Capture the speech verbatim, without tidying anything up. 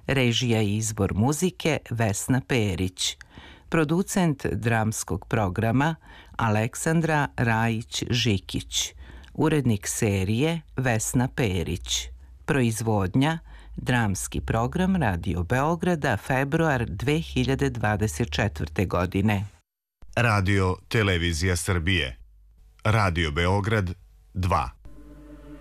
Režija i izbor muzike Vesna Perić. Producent dramskog programa Aleksandra Rajić-Žikić. Urednik serije Vesna Perić. Proizvodnja Dramski program Radio Beograda, februar dve hiljade dvadeset četvrte. godine. Radio Televizija Srbije. Radio Beograd dva.